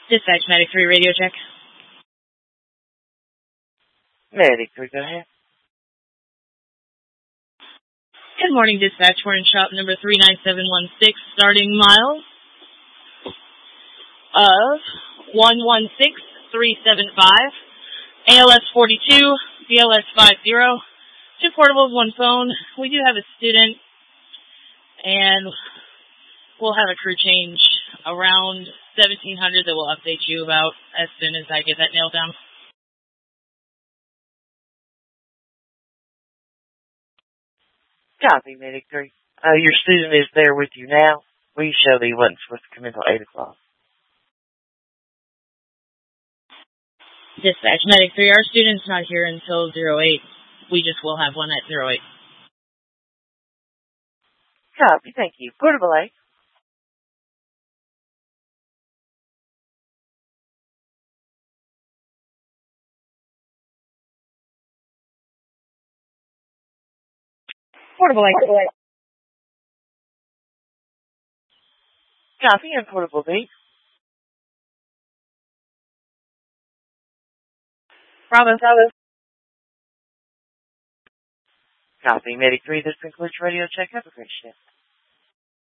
Dispatch Medic 3 radio check. Medic 3, go ahead. Good morning, Dispatch. We're in shop number 39716, starting miles of 116375, ALS 42, BLS 50, 2 portables, 1 phone. We do have a student, and we'll have a crew change around 1700 that we'll update you about as soon as I get that nailed down. Copy, Medic 3. Your student is there with you now. We show that he wasn't supposed to come until 8 o'clock. Dispatch Medic 3, our student's not here until 08. We just will have one at 08. Copy, thank you. Portable A. Portable A. Copy, and Portable B. Bravo. Copy, Medic 3. This concludes radio check. Have a great shift.